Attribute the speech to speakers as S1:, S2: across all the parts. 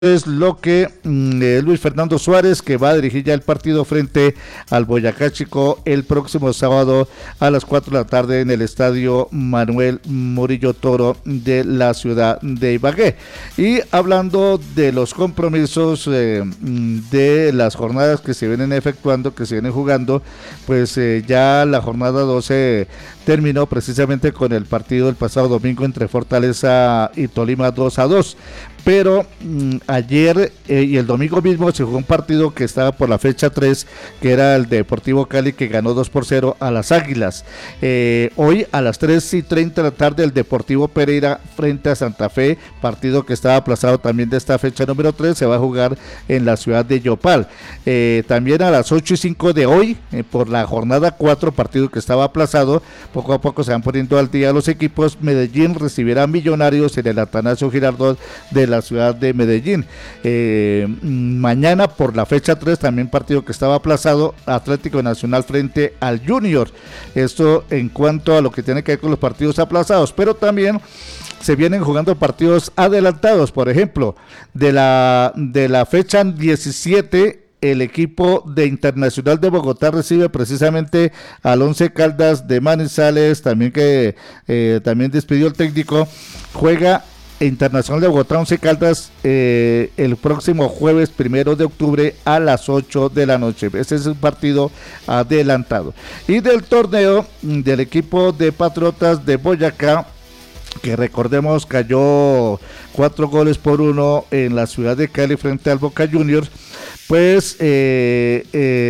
S1: Es lo que Luis Fernando Suárez, que va a dirigir ya el partido frente al Boyacá Chico el próximo sábado a las 4 de la tarde en el estadio Manuel Murillo Toro de la ciudad de Ibagué. Y hablando de los compromisos de las jornadas que se vienen efectuando, que se vienen jugando, pues ya la jornada 12 terminó precisamente con el partido del pasado domingo entre Fortaleza y Tolima 2-2. Pero ayer y el domingo mismo se jugó un partido que estaba por la fecha 3, que era el Deportivo Cali, que ganó 2-0 a las Águilas. Hoy a las 3:30 de la tarde el Deportivo Pereira frente a Santa Fe, partido que estaba aplazado también de esta fecha número 3, se va a jugar en la ciudad de Yopal. También a las 8:05 de hoy, por la jornada 4, partido que estaba aplazado, poco a poco se van poniendo al día los equipos. Medellín recibirá Millonarios en el Atanasio Girardot de la ciudad de Medellín. Mañana por la fecha 3, también partido que estaba aplazado, Atlético Nacional frente al Junior. Esto en cuanto a lo que tiene que ver con los partidos aplazados, pero también se vienen jugando partidos adelantados. Por ejemplo, de la fecha 17, el equipo de Internacional de Bogotá recibe precisamente al Once Caldas de Manizales, también que también despidió el técnico. Juega Internacional de Bogotá, Once Caldas, el próximo jueves 1 de octubre a las 8 de la noche. Ese es un partido adelantado. Y del torneo del equipo de Patriotas de Boyacá, que recordemos cayó 4-1 en la ciudad de Cali frente al Boca Juniors, pues de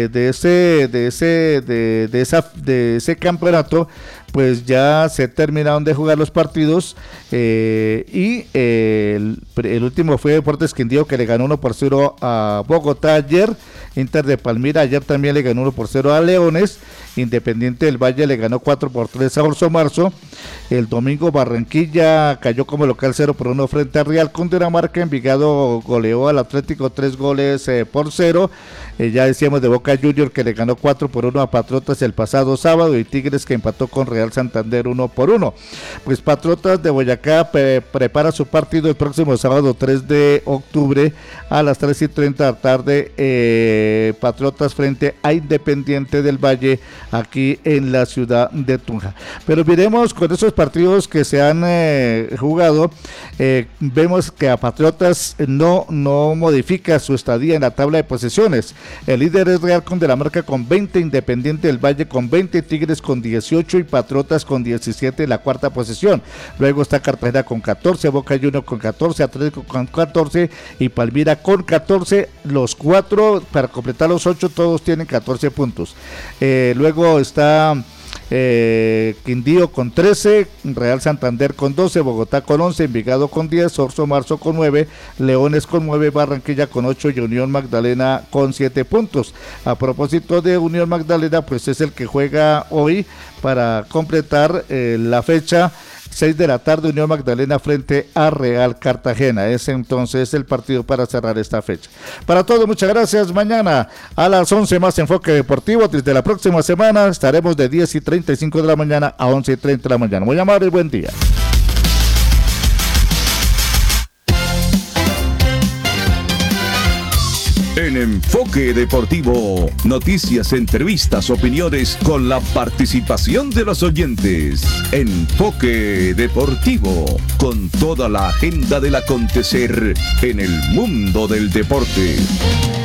S1: ese campeonato, pues ya se terminaron de jugar los partidos y el último fue Deportes Quindío, que le ganó 1-0 a Bogotá ayer. Inter de Palmira ayer también le ganó 1-0 a Leones. Independiente del Valle le ganó 4-3 a Orso Marzo. El domingo Barranquilla cayó como local 0-1 frente a Real Cundinamarca. Envigado goleó al Atlético 3-0. Ya decíamos de Boca Junior, que le ganó 4-1 a Patriotas el pasado sábado, y Tigres, que empató con Real Santander 1-1. Pues Patriotas de Boyacá prepara su partido el próximo sábado 3 de octubre a las 3:30 de la tarde. Patriotas frente a Independiente del Valle, aquí en la ciudad de Tunja. Pero miremos con esos partidos que se han jugado, vemos que a Patriotas no modifica su estadía en la tabla de posiciones. El líder es Real Cundinamarca con 20, Independiente del Valle con 20, Tigres con 18 y Patriotas con 17 en la cuarta posición. Luego está Cartagena con 14, Boca Juniors con 14, Atlético con 14 y Palmira con 14. Los 4, para completar los 8, todos tienen 14 puntos. Luego está Quindío con 13, Real Santander con 12, Bogotá con 11, Envigado con 10, Orso Marzo con 9, Leones con 9, Barranquilla con 8 y Unión Magdalena con 7 puntos. A propósito de Unión Magdalena, pues es el que juega hoy para completar la fecha. 6 de la tarde, Unión Magdalena frente a Real Cartagena. Ese entonces el partido para cerrar esta fecha. Para todos, muchas gracias. Mañana a las 11 más Enfoque Deportivo. Desde la próxima semana estaremos de 10:35 de la mañana a 11:30 de la mañana. Muy amable y buen día.
S2: En Enfoque Deportivo, noticias, entrevistas, opiniones con la participación de los oyentes. Enfoque Deportivo, con toda la agenda del acontecer en el mundo del deporte.